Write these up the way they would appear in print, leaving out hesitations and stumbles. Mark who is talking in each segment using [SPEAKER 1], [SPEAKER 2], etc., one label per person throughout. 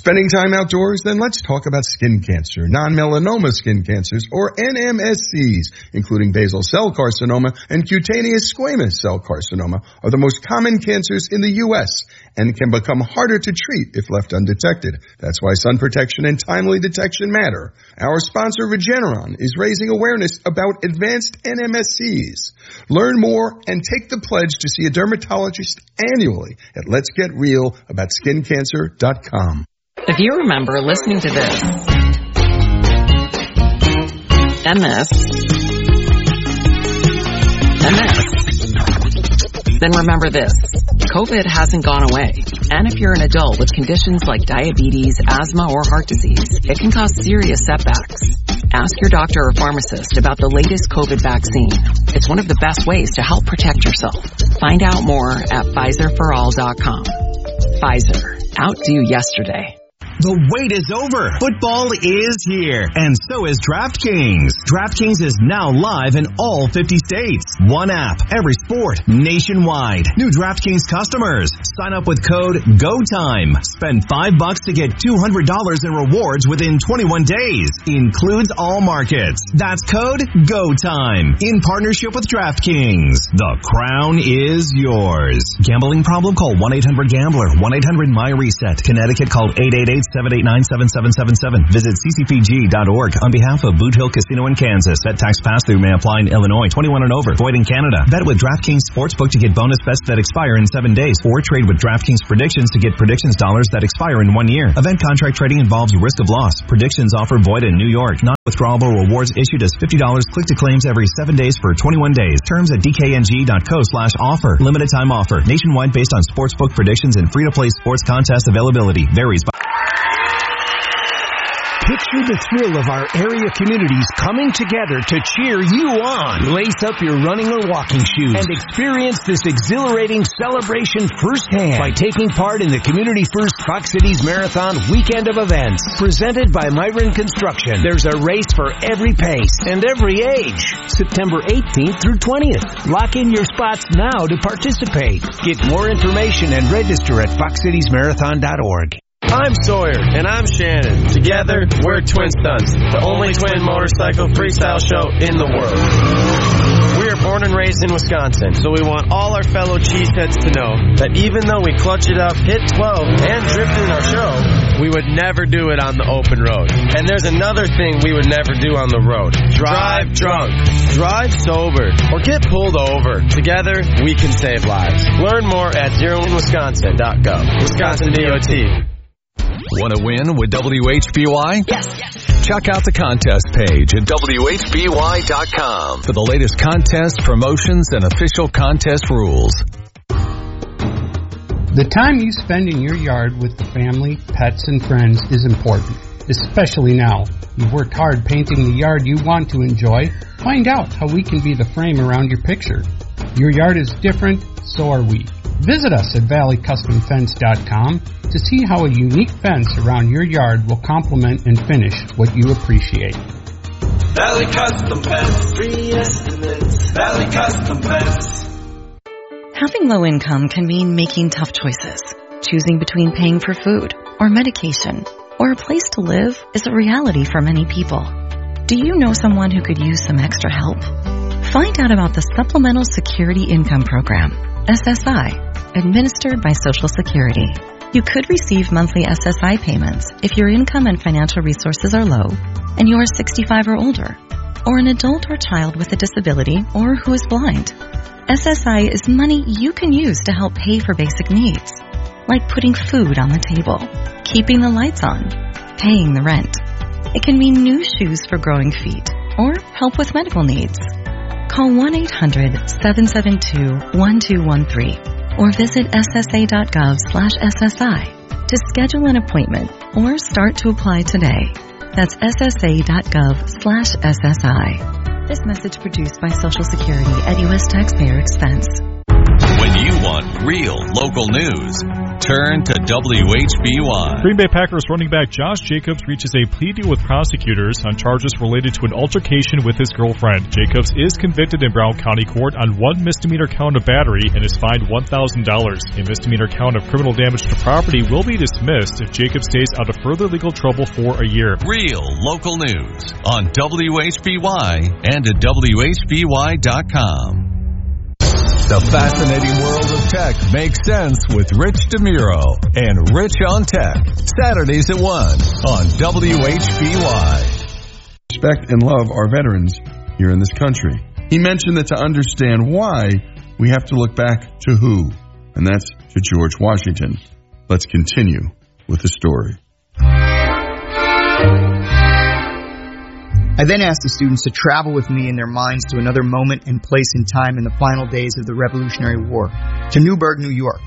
[SPEAKER 1] Spending time outdoors? Then let's talk about skin cancer. Non-melanoma skin cancers, or NMSCs, including basal cell carcinoma and cutaneous squamous cell carcinoma, are the most common cancers in the U.S. and can become harder to treat if left undetected. That's why sun protection and timely detection matter. Our sponsor, Regeneron, is raising awareness about advanced NMSCs. Learn more and take the pledge to see a dermatologist annually at letsgetrealaboutSkinCancer.com.
[SPEAKER 2] If you remember listening to this and this and this, then remember this. COVID hasn't gone away. And if you're an adult with conditions like diabetes, asthma, or heart disease, it can cause serious setbacks. Ask your doctor or pharmacist about the latest COVID vaccine. It's one of the best ways to help protect yourself. Find out more at PfizerForAll.com. Pfizer. Outdo yesterday.
[SPEAKER 3] The wait is over. Football is here, and so is DraftKings. DraftKings is now live in all 50 states. One app, every sport, nationwide. New DraftKings customers, sign up with code GOTIME. Spend $5 to get $200 in rewards within 21 days. Includes all markets. That's code GOTIME. In partnership with DraftKings. The crown is yours. Gambling problem? Call 1-800-GAMBLER. 1-800-MY-RESET. Connecticut, call 888-789-7777. Visit ccpg.org. On behalf of Boot Hill Casino in Kansas. Bet tax pass-through may apply in Illinois. 21 and over. Void in Canada. Bet with DraftKings Sportsbook to get bonus bets that expire in 7 days. Or trade with DraftKings Predictions to get predictions dollars that expire in 1 year. Event contract trading involves risk of loss. Predictions offer void in New York. Non-withdrawable rewards issued as $50. Click to claims every 7 days for 21 days. Terms at dkng.co/offer. Limited time offer. Nationwide based on sportsbook predictions and free-to-play sports contest availability. Varies by...
[SPEAKER 4] Picture the thrill of our area communities coming together to cheer you on. Lace up your running or walking shoes and experience this exhilarating celebration firsthand by taking part in the Community First Fox Cities Marathon weekend of events. Presented by Myron Construction, there's a race for every pace and every age. September 18th through 20th. Lock in your spots now to participate. Get more information and register at foxcitiesmarathon.org.
[SPEAKER 5] I'm Sawyer, and I'm Shannon. Together, we're Twin Stunts, the only twin motorcycle freestyle show in the world. We are born and raised in Wisconsin, so we want all our fellow cheeseheads to know that even though we clutch it up, hit 12, and drift in our show, we would never do it on the open road. And there's another thing we would never do on the road. Drive drunk, drive sober, or get pulled over. Together, we can save lives. Learn more at zeroinwisconsin.gov. Wisconsin DOT.
[SPEAKER 6] Want to win with WHBY?
[SPEAKER 2] Yes.
[SPEAKER 6] Check out the contest page at WHBY.com for the latest contests, promotions, and official contest rules.
[SPEAKER 7] The time you spend in your yard with the family, pets, and friends is important, especially now. You've worked hard painting the yard you want to enjoy. Find out how we can be the frame around your picture. Your yard is different, so are we. Visit us at valleycustomfence.com to see how a unique fence around your yard will complement and finish what you appreciate.
[SPEAKER 8] Valley Custom Fence. Free estimates. Valley Custom Fence.
[SPEAKER 9] Having low income can mean making tough choices. Choosing between paying for food or medication or a place to live is a reality for many people. Do you know someone who could use some extra help? Find out about the Supplemental Security Income Program, SSI, administered by Social Security. You could receive monthly SSI payments if your income and financial resources are low and you are 65 or older, or an adult or child with a disability or who is blind. SSI is money you can use to help pay for basic needs, like putting food on the table, keeping the lights on, paying the rent. It can mean new shoes for growing feet or help with medical needs. Call 1-800-772-1213 or visit ssa.gov/SSI to schedule an appointment or start to apply today. That's ssa.gov/SSI. This message produced by Social Security at U.S. taxpayer expense.
[SPEAKER 6] When you want real local news, Turn to WHBY.
[SPEAKER 10] Green Bay Packers running back Josh Jacobs reaches a plea deal with prosecutors on charges related to an altercation with his girlfriend. Jacobs is convicted in Brown County Court on one misdemeanor count of battery and is fined $1,000. A misdemeanor count of criminal damage to property will be dismissed if Jacob stays out of further legal trouble for a year.
[SPEAKER 6] Real local news on WHBY and at WHBY.com. The fascinating world of tech makes sense with Rich DeMuro and Rich on Tech. Saturdays at 1 on WHBY.
[SPEAKER 1] Respect and love our veterans here in this country. He mentioned that to understand why, we have to look back to who, and that's to George Washington. Let's continue with the story.
[SPEAKER 11] I then asked the students to travel with me in their minds to another moment and place in time in the final days of the Revolutionary War, to Newburgh, New York,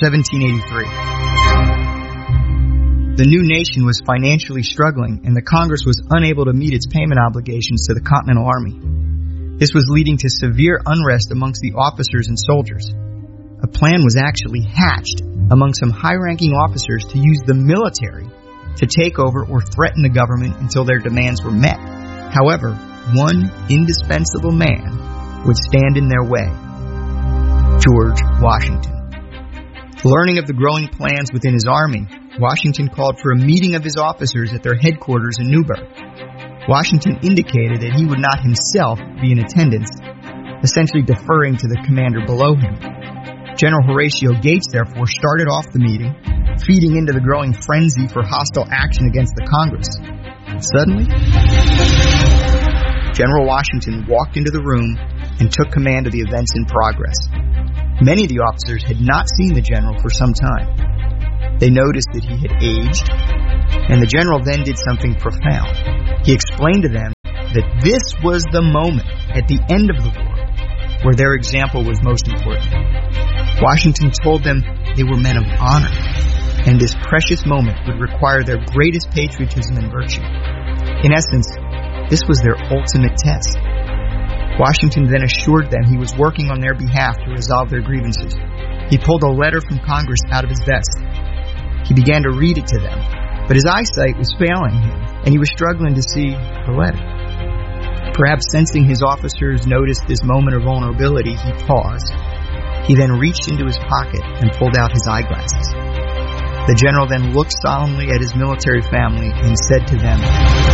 [SPEAKER 11] 1783. The new nation was financially struggling, and the Congress was unable to meet its payment obligations to the Continental Army. This was leading to severe unrest amongst the officers and soldiers. A plan was actually hatched among some high-ranking officers to use the military to take over or threaten the government until their demands were met. However, one indispensable man would stand in their way: George Washington. Learning of the growing plans within his army, Washington called for a meeting of his officers at their headquarters in Newburgh. Washington indicated that he would not himself be in attendance, essentially deferring to the commander below him. General Horatio Gates, therefore, started off the meeting, feeding into the growing frenzy for hostile action against the Congress. Suddenly, General Washington walked into the room and took command of the events in progress. Many of the officers had not seen the general for some time. They noticed that he had aged, and the general then did something profound. He explained to them that this was the moment at the end of the war where their example was most important. Washington told them they were men of honor, and this precious moment would require their greatest patriotism and virtue. In essence, this was their ultimate test. Washington then assured them he was working on their behalf to resolve their grievances. He pulled a letter from Congress out of his vest. He began to read it to them, but his eyesight was failing him, and he was struggling to see the letter. Perhaps sensing his officers noticed this moment of vulnerability, he paused. He then reached into his pocket and pulled out his eyeglasses. The general then looked solemnly at his military family and said to them,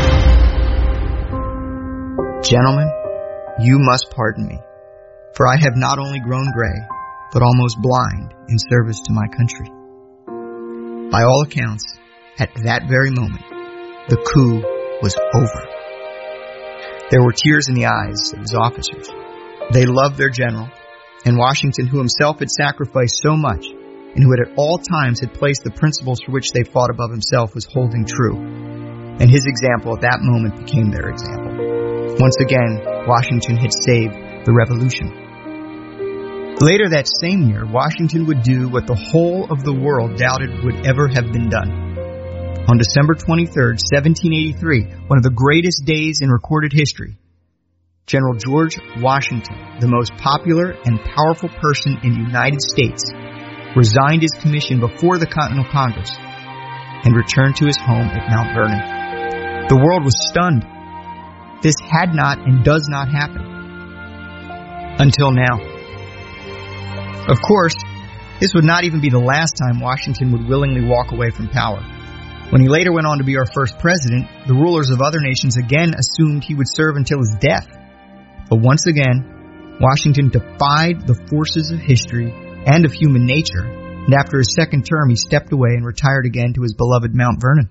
[SPEAKER 11] "Gentlemen, you must pardon me, for I have not only grown gray, but almost blind in service to my country." By all accounts, at that very moment, the coup was over. There were tears in the eyes of his officers. They loved their general, and Washington, who himself had sacrificed so much, and who at all times had placed the principles for which they fought above himself, was holding true. And his example at that moment became their example. Once again, Washington had saved the revolution. Later that same year, Washington would do what the whole of the world doubted would ever have been done. On December 23rd, 1783, one of the greatest days in recorded history, General George Washington, the most popular and powerful person in the United States, resigned his commission before the Continental Congress and returned to his home at Mount Vernon. The world was stunned. This had not and does not happen. Until now. Of course, this would not even be the last time Washington would willingly walk away from power. When he later went on to be our first president, the rulers of other nations again assumed he would serve until his death. But once again, Washington defied the forces of history and of human nature, and after his second term, he stepped away and retired again to his beloved Mount Vernon.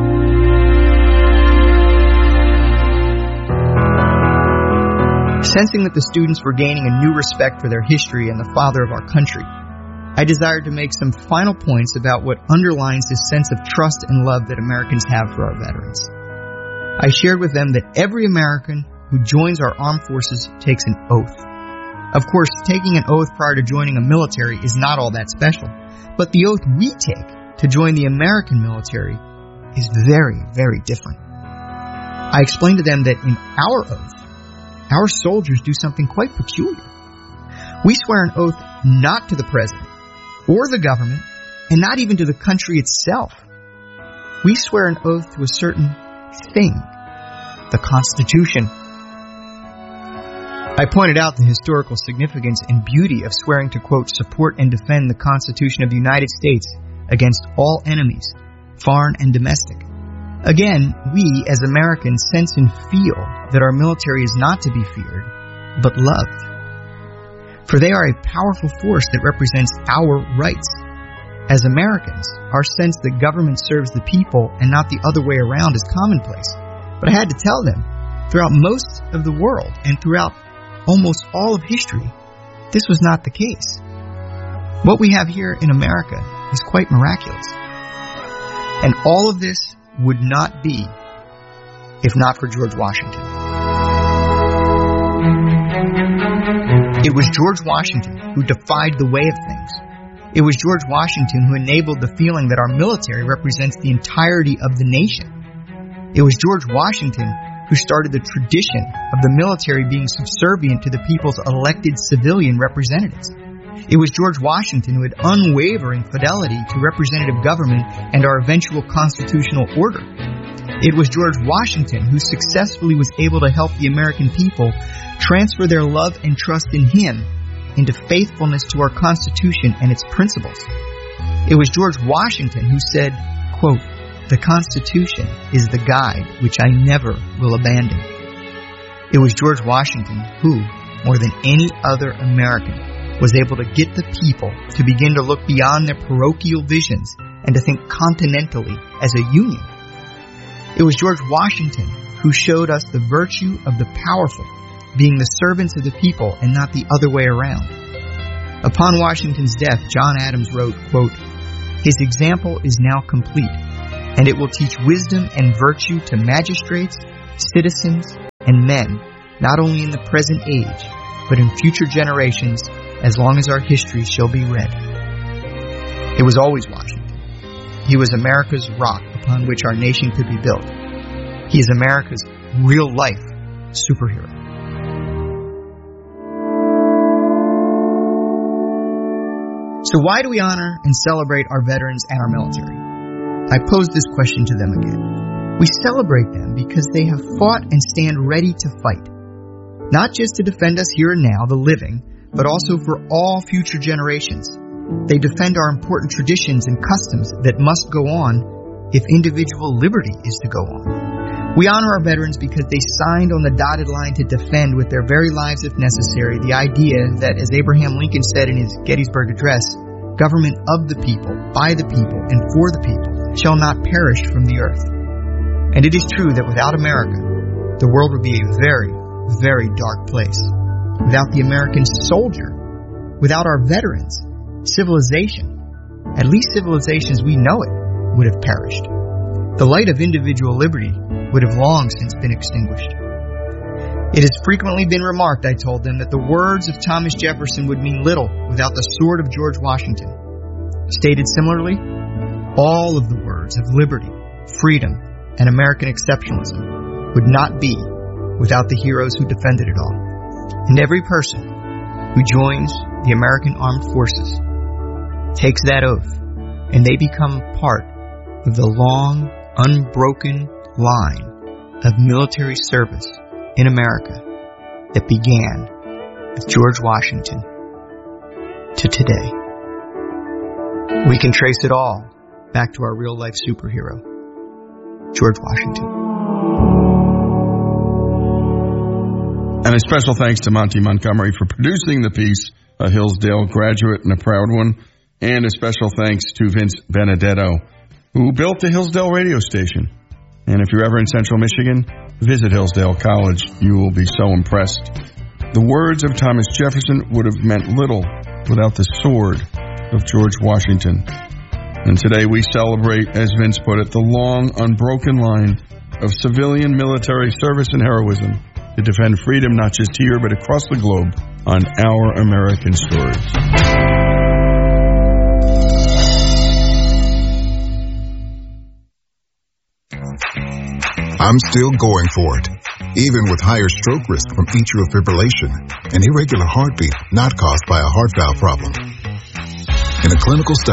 [SPEAKER 11] Sensing that the students were gaining a new respect for their history and the father of our country, I desired to make some final points about what underlines this sense of trust and love that Americans have for our veterans. I shared with them that every American who joins our armed forces takes an oath. Of course, taking an oath prior to joining a military is not all that special, but the oath we take to join the American military is very, very different. I explained to them that in our oath, our soldiers do something quite peculiar. We swear an oath not to the president or the government and not even to the country itself. We swear an oath to a certain thing, the Constitution. I pointed out the historical significance and beauty of swearing to, quote, support and defend the Constitution of the United States against all enemies, foreign and domestic. Again, we as Americans sense and feel that our military is not to be feared, but loved. For they are a powerful force that represents our rights. As Americans, our sense that government serves the people and not the other way around is commonplace. But I had to tell them, throughout most of the world and throughout almost all of history, this was not the case. What we have here in America is quite miraculous. And all of this would not be if not for George Washington. It was George Washington who defied the way of things. It was George Washington who enabled the feeling that our military represents the entirety of the nation. It was George Washington who started the tradition of the military being subservient to the people's elected civilian representatives. It was George Washington who had unwavering fidelity to representative government and our eventual constitutional order. It was George Washington who successfully was able to help the American people transfer their love and trust in him into faithfulness to our Constitution and its principles. It was George Washington who said, quote, the Constitution is the guide which I never will abandon. It was George Washington who, more than any other American, was able to get the people to begin to look beyond their parochial visions and to think continentally as a union. It was George Washington who showed us the virtue of the powerful being the servants of the people and not the other way around. Upon Washington's death, John Adams wrote, quote, his example is now complete, and it will teach wisdom and virtue to magistrates, citizens, and men, not only in the present age, but in future generations, as long as our history shall be read. It was always Washington. He was America's rock upon which our nation could be built. He is America's real-life superhero. So why do we honor and celebrate our veterans and our military? I posed this question to them again. We celebrate them because they have fought and stand ready to fight. Not just to defend us here and now, the living, but also for all future generations. They defend our important traditions and customs that must go on if individual liberty is to go on. We honor our veterans because they signed on the dotted line to defend with their very lives if necessary the idea that, as Abraham Lincoln said in his Gettysburg Address, government of the people, by the people, and for the people shall not perish from the earth. And it is true that without America, the world would be a very, very dark place. Without the American soldier, without our veterans, civilization, at least civilizations we know it, would have perished. The light of individual liberty would have long since been extinguished. It has frequently been remarked, I told them, that the words of Thomas Jefferson would mean little without the sword of George Washington. Stated similarly, all of the words of liberty, freedom, and American exceptionalism would not be without the heroes who defended it all. And every person who joins the American Armed Forces takes that oath, and they become part of the long, unbroken line of military service in America that began with George Washington to today. We can trace it all back to our real-life superhero, George Washington.
[SPEAKER 1] And a special thanks to Monty Montgomery for producing the piece, a Hillsdale graduate and a proud one. And a special thanks to Vince Benedetto, who built the Hillsdale radio station. And if you're ever in Central Michigan, visit Hillsdale College. You will be so impressed. The words of Thomas Jefferson would have meant little without the sword of George Washington. And today we celebrate, as Vince put it, the long, unbroken line of civilian military service and heroism to defend freedom not just here but across the globe on Our American Stories.
[SPEAKER 12] I'm still going for it, even with higher stroke risk from atrial fibrillation, an irregular heartbeat not caused by a heart valve problem. In a clinical study,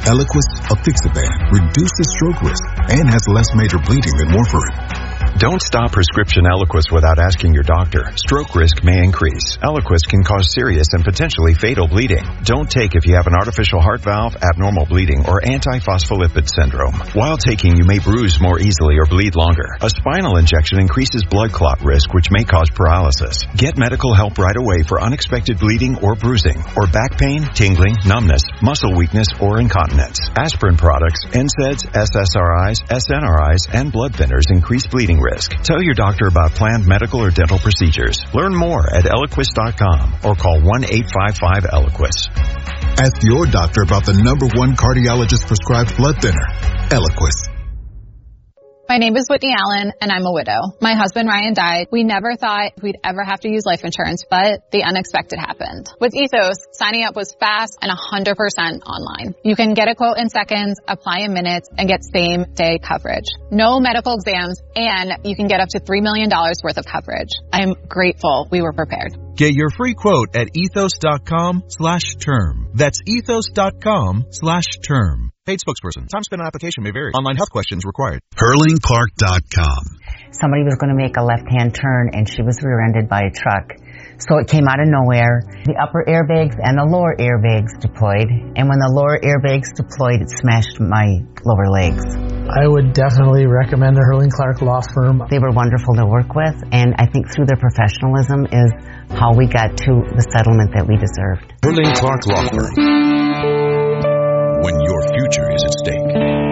[SPEAKER 12] Eliquis Apixaban reduces stroke risk and has less major bleeding than warfarin.
[SPEAKER 13] Don't stop prescription Eliquis without asking your doctor. Stroke risk may increase. Eliquis can cause serious and potentially fatal bleeding. Don't take if you have an artificial heart valve, abnormal bleeding, or antiphospholipid syndrome. While taking, you may bruise more easily or bleed longer. A spinal injection increases blood clot risk, which may cause paralysis. Get medical help right away for unexpected bleeding or bruising, or back pain, tingling, numbness, muscle weakness, or incontinence. Aspirin products, NSAIDs, SSRIs, SNRIs, and blood thinners increase bleeding risk. Tell your doctor about planned medical or dental procedures. Learn more at Eliquis.com or call 1-855-ELIQUIS.
[SPEAKER 12] Ask your doctor about the #1 cardiologist prescribed blood thinner, Eliquis.
[SPEAKER 14] My name is Whitney Allen, and I'm a widow. My husband, Ryan, died. We never thought we'd ever have to use life insurance, but the unexpected happened. With Ethos, signing up was fast and 100% online. You can get a quote in seconds, apply in minutes, and get same-day coverage. No medical exams, and you can get up to $3 million worth of coverage. I'm grateful we were prepared.
[SPEAKER 15] Get your free quote at ethos.com/term. That's ethos.com/term. Paid spokesperson. Time spent on application may vary. Online health questions required.
[SPEAKER 12] HurlingClark.com.
[SPEAKER 16] Somebody was going to make a left-hand turn, and she was rear-ended by a truck. So it came out of nowhere. The upper airbags and the lower airbags deployed. And when the lower airbags deployed, it smashed my lower legs.
[SPEAKER 17] I would definitely recommend the Hurling Clark Law Firm.
[SPEAKER 16] They were wonderful to work with, and I think through their professionalism is how we got to the settlement that we deserved.
[SPEAKER 12] Hurling Clark Law Firm. When your future is at stake.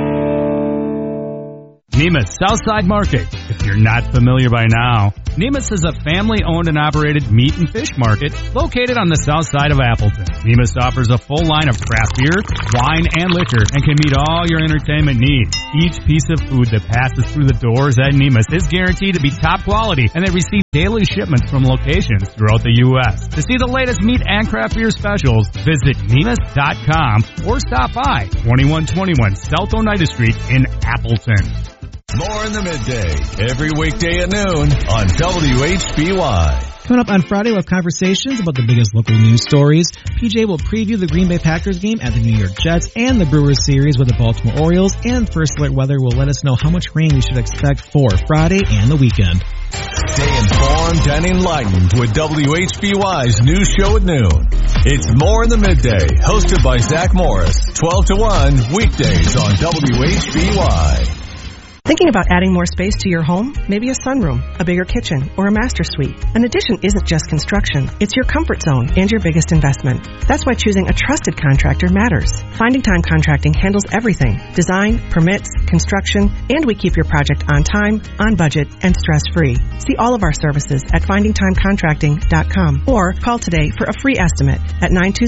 [SPEAKER 18] Nemus Southside Market. If you're not familiar by now, Nemus is a family-owned and operated meat and fish market located on the south side of Appleton. Nemus offers a full line of craft beer, wine, and liquor and can meet all your entertainment needs. Each piece of food that passes through the doors at Nemus is guaranteed to be top quality, and they receive daily shipments from locations throughout the U.S. To see the latest meat and craft beer specials, visit Nemus.com or stop by 2121 South Oneida Street in Appleton.
[SPEAKER 6] More in the midday, every weekday at noon on WHBY.
[SPEAKER 19] Coming up on Friday, we'll have conversations about the biggest local news stories. PJ will preview the Green Bay Packers game at the New York Jets and the Brewers series with the Baltimore Orioles. And First Alert Weather will let us know how much rain we should expect for Friday and the weekend.
[SPEAKER 6] Stay informed and enlightened with WHBY's news show at noon. It's More in the Midday, hosted by Zach Morris, 12 to 1, weekdays on WHBY.
[SPEAKER 20] Thinking about adding more space to your home? Maybe a sunroom, a bigger kitchen, or a master suite. An addition isn't just construction. It's your comfort zone and your biggest investment. That's why choosing a trusted contractor matters. Finding Time Contracting handles everything. Design, permits, construction, and we keep your project on time, on budget, and stress-free. See all of our services at FindingTimeContracting.com or call today for a free estimate at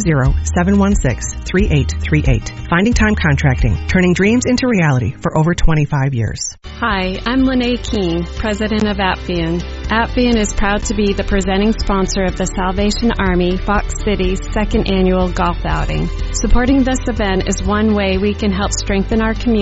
[SPEAKER 20] 920-716-3838. Finding Time Contracting, turning dreams into reality for over 25 years.
[SPEAKER 21] Hi, I'm Lene King, president of Appian. Appian is proud to be the presenting sponsor of the Salvation Army Fox City's second annual golf outing. Supporting this event is one way we can help strengthen our community